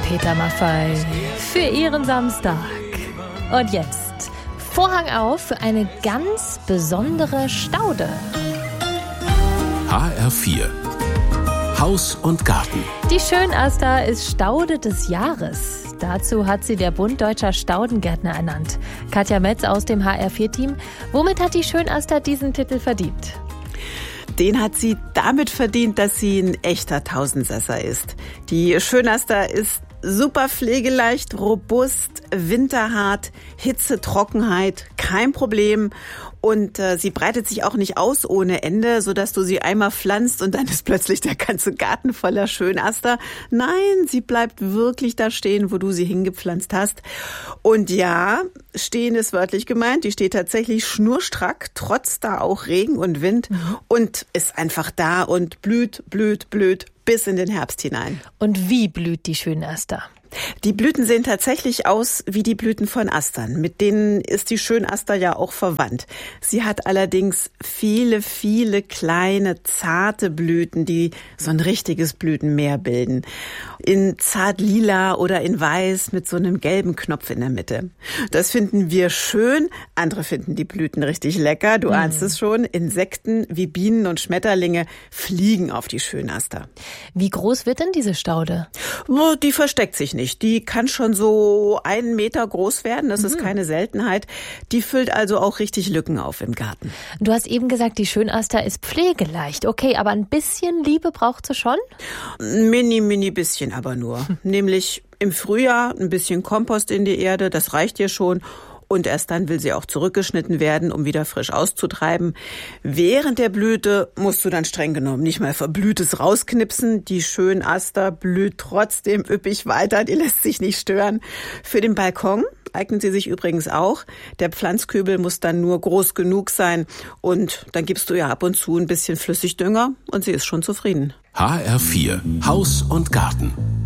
Peter Maffay für Ihren Samstag. Und jetzt Vorhang auf für eine ganz besondere Staude. HR4 Haus und Garten. Die Schönaster ist Staude des Jahres. Dazu hat sie der Bund Deutscher Staudengärtner ernannt. Katja Metz aus dem HR4-Team. Womit hat die Schönaster diesen Titel verdient? Den hat sie damit verdient, dass sie ein echter Tausendsasser ist. Die Schönaster ist super pflegeleicht, robust, winterhart, Hitze, Trockenheit, kein Problem. Und sie breitet sich auch nicht aus ohne Ende, sodass du sie einmal pflanzt und dann ist plötzlich der ganze Garten voller Schönaster. Nein, sie bleibt wirklich da stehen, wo du sie hingepflanzt hast. Und ja, stehen ist wörtlich gemeint. Die steht tatsächlich schnurstrack, trotz da auch Regen und Wind und ist einfach da und blüht bis in den Herbst hinein. Und wie blüht die Schönaster? Die Blüten sehen tatsächlich aus wie die Blüten von Astern. Mit denen ist die Schönaster ja auch verwandt. Sie hat allerdings viele kleine, zarte Blüten, die so ein richtiges Blütenmeer bilden. In zart lila oder in weiß mit so einem gelben Knopf in der Mitte. Das finden wir schön. Andere finden die Blüten richtig lecker. Du ahnst es schon. Insekten wie Bienen und Schmetterlinge fliegen auf die Schönaster. Wie groß wird denn diese Staude? Die versteckt sich nicht. Die kann schon so 1 Meter groß werden. Das ist keine Seltenheit. Die füllt also auch richtig Lücken auf im Garten. Du hast eben gesagt, die Schönaster ist pflegeleicht. Okay, aber ein bisschen Liebe braucht sie schon? Mini bisschen aber nur. Nämlich im Frühjahr ein bisschen Kompost in die Erde. Das reicht ihr schon. Und erst dann will sie auch zurückgeschnitten werden, um wieder frisch auszutreiben. Während der Blüte musst du dann streng genommen nicht mal Verblühtes rausknipsen. Die Schönaster blüht trotzdem üppig weiter, die lässt sich nicht stören. Für den Balkon eignet sie sich übrigens auch. Der Pflanzkübel muss dann nur groß genug sein und dann gibst du ihr ab und zu ein bisschen Flüssigdünger und sie ist schon zufrieden. HR4 Haus und Garten.